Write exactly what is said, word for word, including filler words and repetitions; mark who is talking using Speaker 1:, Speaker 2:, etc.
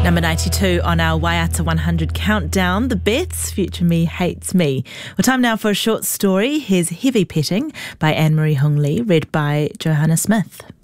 Speaker 1: Number ninety-two on our Waiata one hundred countdown, The Beths, Future Me Hates Me. Well, time now for a short story. Here's Heavy Petting by Anne-Marie Hung Lee, read by Johanna Smith.